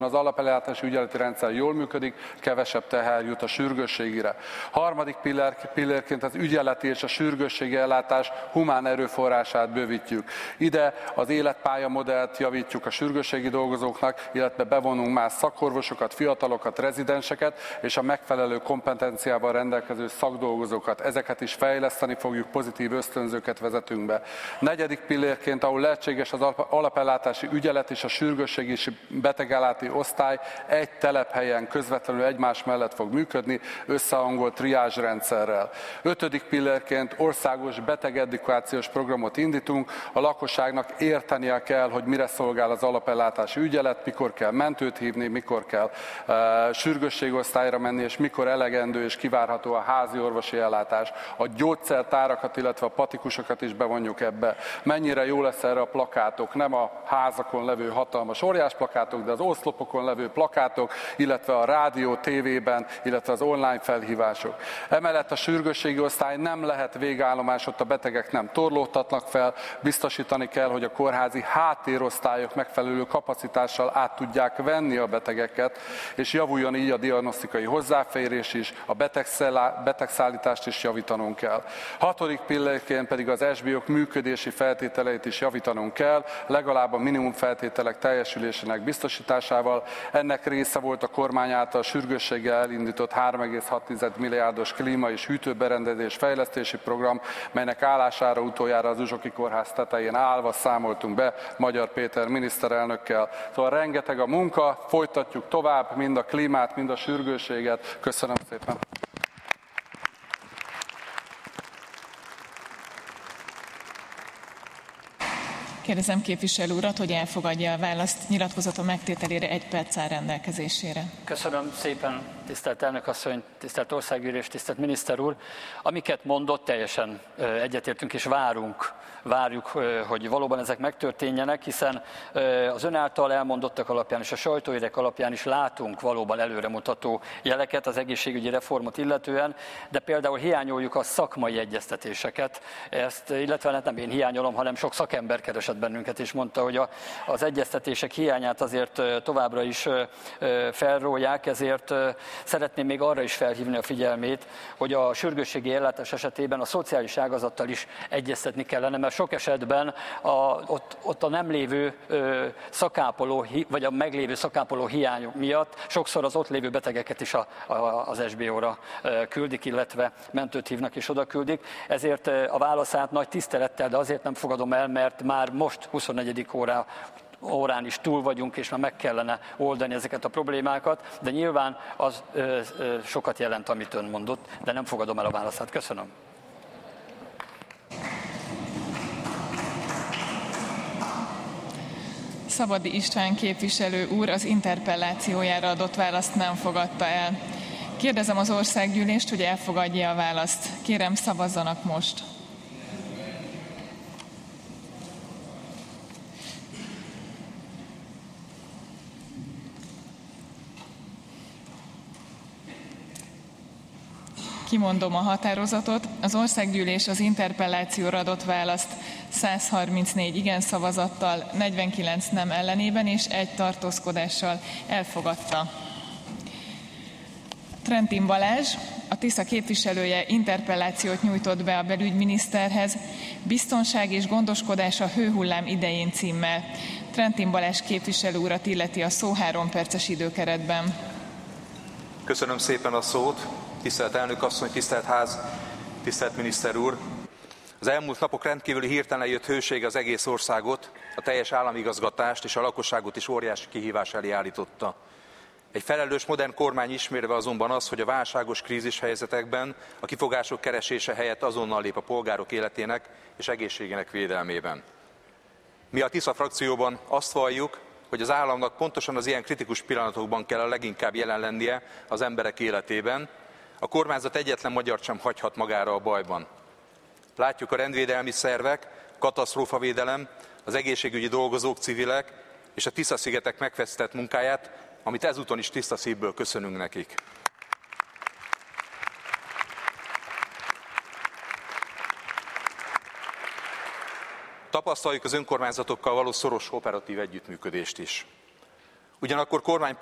Az alapellátási ügyeleti rendszer jól működik, kevesebb teher jut a sürgősségire. Harmadik pillérként az ügyeleti és a sürgősségi ellátás humán erőforrását bővítjük. Ide az életpályamodellt javítjuk a sürgősségi dolgozóknak, illetve bevonunk más szakorvosokat, fiatalokat, rezidenseket és a megfelelő kompetenciával rendelkező szakdolgozókat. Ezeket is fejleszteni fogjuk, pozitív ösztönzőket vezetünk be. Negyedik pillérként, ahol lehetséges, az alapellátási ügyelet és a sürgősségi és betegellátó osztály egy telephelyen közvetlenül egymás mellett fog működni, összehangolt triázsrendszerrel. Ötödik pillérként országos betegedukációs programot indítunk, a lakosságnak értenie kell, hogy mire szolgál az alapellátási ügyelet, mikor kell mentőt hívni, mikor kell sürgősségosztályra menni, és mikor elegendő és kivárható a házi orvosi ellátás. A gyógyszertárakat, illetve a patikusokat is bevonjuk ebbe. Mennyire jó lesz erre a plakátok, nem a házakon levő hatalmas óriás plakátok, de az oszlopokon levő plakátok, illetve a rádió, tévében, illetve az online felhívások. Emellett a sürgősségi osztály nem lehet végállomás, ott a betegek nem torlódhatnak fel, biztosítani kell, hogy a kórházi háttérosztályok megfelelő kapacitással át tudják venni a betegeket, és javuljon így a diagnosztikai hozzáférés is, a betegszállítást is javítanunk kell. Hatodik pillérként pedig az SBO-k működési feltételeit is javítanunk kell, legalább a minimum feltételek teljesülésének biztosításával. Ennek része volt a kormány által sürgősséggel elindított 3,6 milliárdos klíma- és hűtőberendezés fejlesztési program, melynek állására utoljára az Uzsoki Kórház tetején állva számoltunk be Magyar Péter miniszterelnökkel. Szóval rengeteg a munka, folytatjuk tovább, mind a klímát, mind a sürgősséget. Köszönöm szépen! Kérdezem képviselő urat, hogy elfogadja a választ, nyilatkozata megtételére 1 perc áll rendelkezésére. Köszönöm szépen, tisztelt elnök asszony, tisztelt országgyűlés, tisztelt miniszter úr. Amiket mondott, teljesen egyetértünk és várjuk, hogy valóban ezek megtörténjenek, hiszen az ön által elmondottak alapján és a sajtóhírek alapján is látunk valóban előremutató jeleket az egészségügyi reformot illetően, de például hiányoljuk a szakmai egyeztetéseket, illetve nem én hiányolom, hanem sok szakember keresett bennünket, és mondta, hogy az egyeztetések hiányát azért továbbra is felrólják, ezért szeretném még arra is felhívni a figyelmét, hogy a sürgősségi ellátás esetében a szociális ágazattal is egyeztetni kellene, mert sok esetben ott a nem lévő szakápoló, vagy a meglévő szakápoló hiány miatt sokszor az ott lévő betegeket is az SBO-ra küldik, illetve mentőt hívnak és oda küldik. Ezért a válaszát nagy tisztelettel, de azért nem fogadom el, mert már most 24. órán is túl vagyunk, és már meg kellene oldani ezeket a problémákat, de nyilván az sokat jelent, amit ön mondott, de nem fogadom el a válaszát. Köszönöm. Szabadi István képviselő úr az interpellációjára adott választ nem fogadta el. Kérdezem az országgyűlést, hogy elfogadja a választ. Kérem, szavazzanak most. Kimondom a határozatot. Az országgyűlés az interpellációra adott választ 134 igen szavazattal, 49 nem ellenében és 1 tartózkodással elfogadta. Trentin Balázs, a Tisza képviselője interpellációt nyújtott be a belügyminiszterhez, biztonság és gondoskodás a hőhullám idején címmel. Trentin Balázs képviselő urat illeti a szó 3 perces időkeretben. Köszönöm szépen a szót. Tisztelt elnök asszony, tisztelt ház, tisztelt miniszter úr! Az elmúlt napok rendkívüli hirtelen jött hőség az egész országot, a teljes államigazgatást és a lakosságot is óriási kihívás elé állította. Egy felelős, modern kormány ismérve azonban az, hogy a válságos krízis helyzetekben a kifogások keresése helyett azonnal lép a polgárok életének és egészségének védelmében. Mi a Tisza frakcióban azt valljuk, hogy az államnak pontosan az ilyen kritikus pillanatokban kell a leginkább jelen lennie az emberek életében. A kormányzat egyetlen magyart sem hagyhat magára a bajban. Látjuk a rendvédelmi szervek, katasztrófavédelem, az egészségügyi dolgozók, civilek és a Tisza-szigetek megfeszített munkáját, amit ezúton is tiszta szívből köszönünk nekik. Tapasztaljuk az önkormányzatokkal való szoros operatív együttműködést is. Ugyanakkor kormány